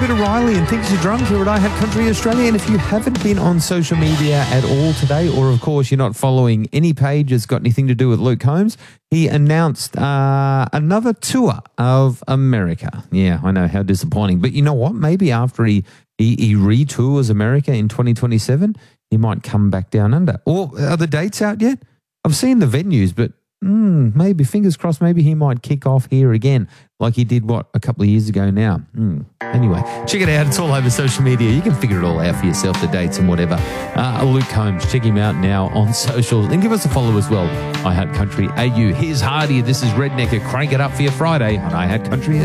bit of Riley and Thinks You're Drunk here at I Had Country Australia. And if you haven't been on social media at all today, or of course you're not following any page that's got anything to do with Luke Combs, he announced another tour of America. Yeah, I know, how disappointing. But you know what? Maybe after he retours America in 2027, he might come back down under. Or are the dates out yet? I've seen the venues, but maybe, fingers crossed, maybe he might kick off here again like he did, a couple of years ago now. Anyway, check it out. It's all over social media. You can figure it all out for yourself, the dates and whatever. Luke Combs, check him out now on socials. And give us a follow as well. I Had Country AU. Here's Hardy. This is Rednecker. Crank it up for your Friday on I Had Country.